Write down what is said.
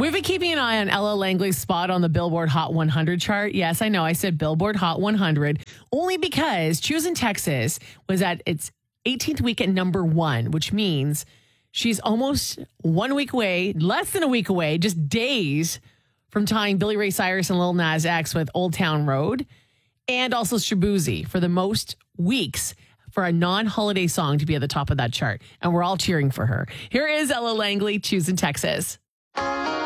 We've been keeping an eye on Ella Langley's spot on the Billboard Hot 100 chart. Yes, I know I said Billboard Hot 100 only because Choosing Texas was at its 18th week at number 1, which means she's almost 1 week away, less than a week away, just days from tying Billy Ray Cyrus and Lil Nas X with Old Town Road, and also Shaboozey for the most weeks for a non-holiday song to be at the top of that chart. And we're all cheering for her. Here is Ella Langley, Choosing Texas.